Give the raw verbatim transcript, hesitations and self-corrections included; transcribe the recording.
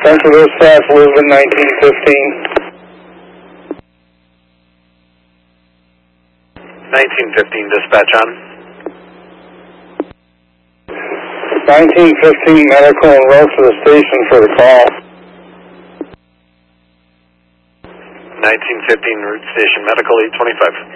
Central Dispatch, Lisbon, nineteen fifteen. nineteen fifteen, dispatch on. nineteen fifteen, medical and road to the station for the call. nineteen fifteen, route station, medical eight twenty-five.